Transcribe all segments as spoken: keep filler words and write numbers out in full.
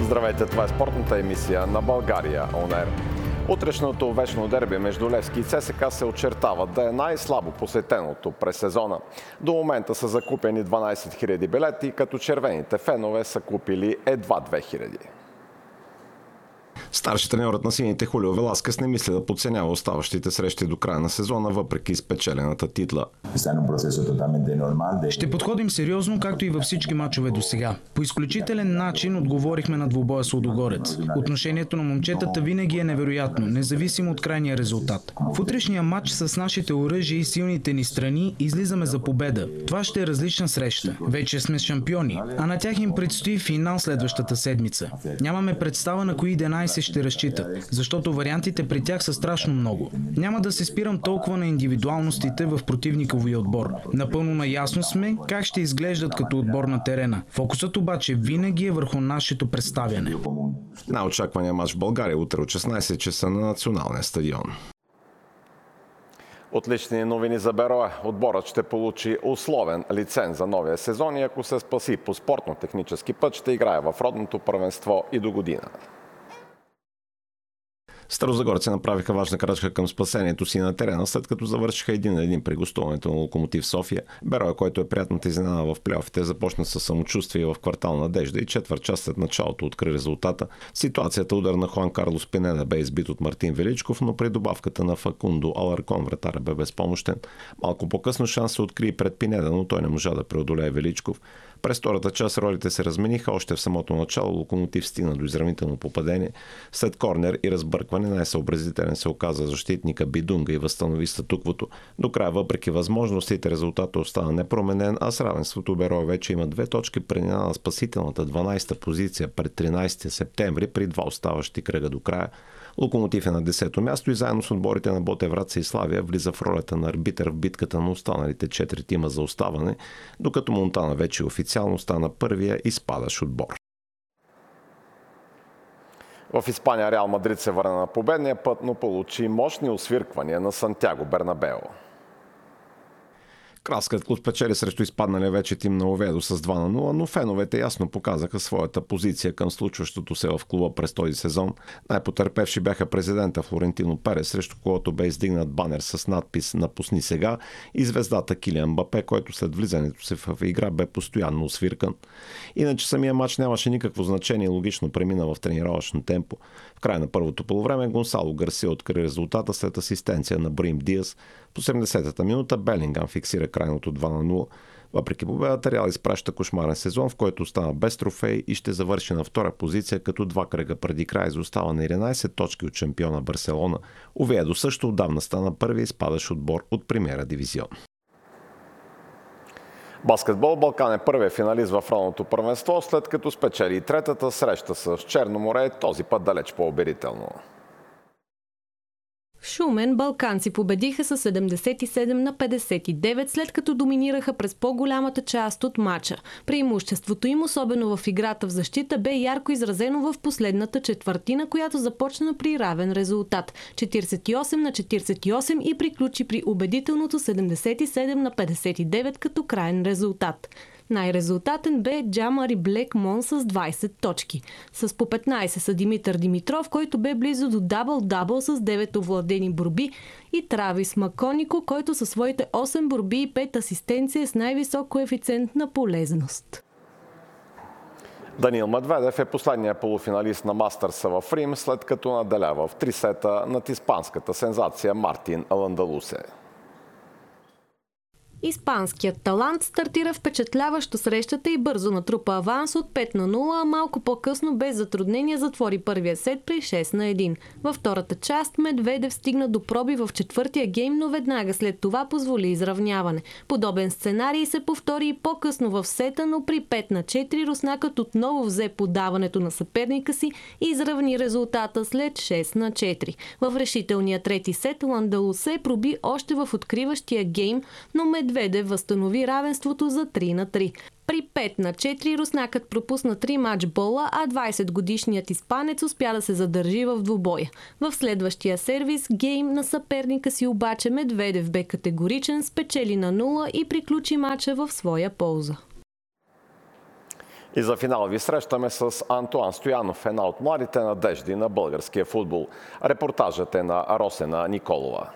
Здравейте, това е спортната емисия на България Он Ер. Утрешното вечно дерби между Левски и ЦСКА се очертава да е най-слабо посетеното през сезона. До момента са закупени дванадесет хиляди билети, като червените фенове са купили едва две хиляди. Старши треньорът на сините Хулио Веласкес не мисли да подценява оставащите срещи до края на сезона, въпреки спечелената титла. Ще подходим сериозно, както и във всички мачове до сега. По изключителен начин отговорихме на двубоя с Лудогорец. Отношението на момчетата винаги е невероятно, независимо от крайния резултат. В утрешния матч с нашите оръжия и силните ни страни излизаме за победа. Това ще е различна среща. Вече сме шампиони, а на тях им предстои финал следващата седмица. Нямаме представа на кои единадесет ще разчитат, защото вариантите при тях са страшно много. Няма да се спирам толкова на индивидуалностите в противниковия отбор. Напълно наясно сме как ще изглеждат като отбор на терена. Фокусът обаче винаги е върху нашето представяне. Най-очаквания мач в България утре от шестнадесет часа на националния стадион. Отлични новини за Берое. Отборът ще получи условен лиценз за новия сезон и ако се спаси по спортно-технически път, ще играе в родното първенство и до година. Старозагорци направиха важна крачка към спасението си на терена, след като завършиха един на един при гостуването на Локомотив София. Берое, който е приятната изненада в плейофите, започна със самочувствие в квартал Надежда и четвърт час след началото откри резултата. Ситуацията удар на Хуан Карлос Пинеда бе избит от Мартин Величков, но при добавката на Факундо Аларкон вратаря бе безпомощен. Малко по-късно шанс се откри пред Пинеда, но той не можа да преодолее Величков. През втората част ролите се размениха. Още в самото начало Локомотив стигна до изравнително попадение. След корнер и разбъркване най-съобразителен се оказа защитника Бидунга и възстанови статуквото. До края, въпреки възможностите, резултатът остана непроменен, а с равенството Берое вече има две точки преди на спасителната дванадесета позиция пред тринадесети септември при два оставащи кръга до края. Локомотив е на десето място и заедно с отборите на Ботев Враца и Славия влиза в ролята на арбитър в битката на останалите четири тима за оставане, докато Монтана вече официално стана първия изпадащ отбор. В Испания Реал Мадрид се върна на победния път, но получи мощни освирквания на Сантяго Бернабео. Кралският клуб спечели срещу изпадналия вече тим на Оведо с два на нула, но феновете ясно показаха своята позиция към случващото се в клуба през този сезон. Най-потърпевши бяха президента Флорентино Перес, срещу когото бе издигнат банер с надпис "Напусни сега", и звездата Килиан Мбапе, който след влизането си в игра бе постоянно освиркан. Иначе самия матч нямаше никакво значение и логично премина в тренировъчно темпо. В края на първото полувреме Гонсало Гарсия откри резултата след асистенция на Брим Диас. В осемдесетата минута Белингам фиксира крайното два на нула. Въпреки победата, Реал изпраща кошмарен сезон, в който остана без трофей и ще завърши на втора позиция, като два кръга преди край изостава на единадесет точки от шампиона Барселона. Овиедо също отдавна стана първи изпадащ отбор от Премиера дивизион. Баскетбол. Балкан е първият финалист в родното първенство, след като спечели третата среща с Черно море, този път далеч по-убедително. В Шумен балканци победиха с седемдесет и седем на петдесет и девет, след като доминираха през по-голямата част от матча. Преимуществото им, особено в играта в защита, бе ярко изразено в последната четвъртина, която започна при равен резултат – четиридесет и осем на четиридесет и осем, и приключи при убедителното седемдесет и седем на петдесет и девет като краен резултат. Най-резултатен бе Джамари Блекмон с двадесет точки. С по петнадесет са Димитър Димитров, който бе близо до дабъл-дабъл с девет овладени борби, и Травис Маконико, който със своите осем борби и пет асистенции е с най-висок коефициент на полезност. Даниил Медведев е последният полуфиналист на Мастърса в Рим, след като наделява в три сета над испанската сензация Мартин Ландалусе. Испанският талант стартира впечатляващо срещата и бързо натрупа аванс от пет на нула, а малко по-късно без затруднения затвори първия сет при шест на едно. Във втората част Медведев стигна до проби в четвъртия гейм, но веднага след това позволи изравняване. Подобен сценарий се повтори и по-късно в сета, но при пет на четири руснакът отново взе подаването на съперника си и изравни резултата след шест на четири. В решителния трети сет Ландалусе проби още в откриващия гейм, но Медведев Медведев възстанови равенството за три на три. При пет на четири руснакът пропусна три матчбола, а двадесетгодишният испанец успя да се задържи в двубоя. В следващия сервис гейм на съперника си обаче Медведев бе категоричен, спечели на нула и приключи матча в своя полза. И за финал ви срещаме с Антоан Стоянов, една от младите надежди на българския футбол. Репортажът е на Росена Николова.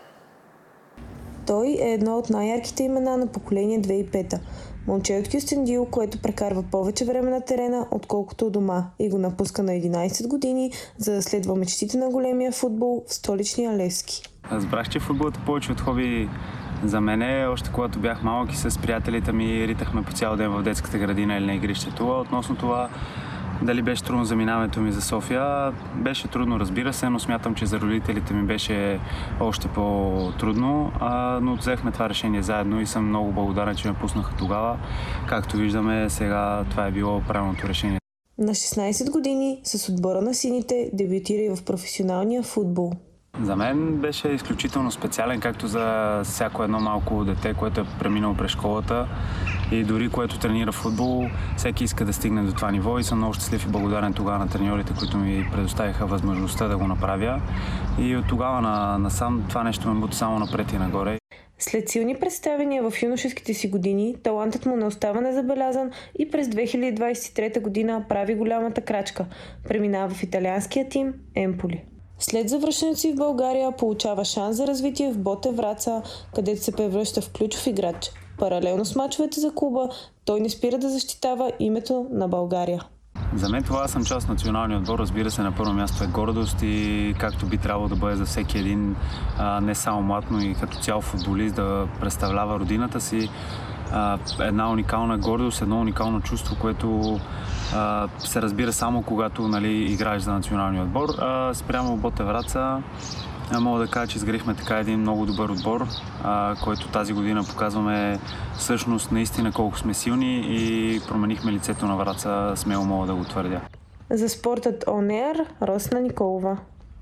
Той е едно от най-ярките имена на поколение две хиляди и пета. Момче от Кюстендил, което прекарва повече време на терена, отколкото у дома, и го напуска на единайсет години, за да следва мечтите на големия футбол в столичния Левски. Разбрах, че футболът е повече от хоби за мене. Още когато бях малък и с приятелите ми ритахме по цял ден в детската градина или на игрището. Относно това дали беше трудно заминаването ми за София, беше трудно, разбира се, но смятам, че за родителите ми беше още по-трудно, а, но взехме това решение заедно и съм много благодарен, че ме пуснаха тогава. Както виждаме, сега това е било правилното решение. На шестнайсет години с отбора на сините дебютира и в професионалния футбол. За мен беше изключително специален, както за всяко едно малко дете, което е преминало през школата и дори което тренира футбол, всеки иска да стигне до това ниво и съм много щастлив и благодарен тогава на треньорите, които ми предоставиха възможността да го направя. И от тогава на, насам това нещо ме бута само напред и нагоре. След силни представения в юношеските си години, талантът му не остава незабелязан и през две хиляди двайсет и трета година прави голямата крачка. Преминава в италианския тим Емполи. След завръщането си в България получава шанс за развитие в Ботев Враца, където се превръща в ключов играч. Паралелно с мачовете за клуба, той не спира да защитава името на България. За мен това съм част от националния отбор, разбира се, на първо място е гордост и както би трябвало да бъде за всеки един, не само млад, но и като цял футболист да представлява родината си. Една уникална гордост, едно уникално чувство, което а, се разбира само когато, нали, играеш за националния отбор. А, спрямо Ботев Враца мога да кажа, че изградихме така един много добър отбор, а, който тази година показваме всъщност наистина колко сме силни и променихме лицето на Враца, смело мога да го твърдя. За спортът On Air, Росна Николова.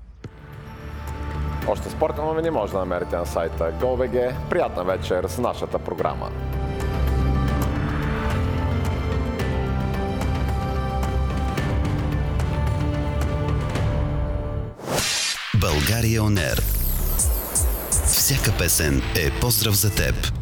Още спортни новини може да намерите на сайта GoBG. Приятна вечер с нашата програма. България On Air. Всяка песен е поздрав за теб.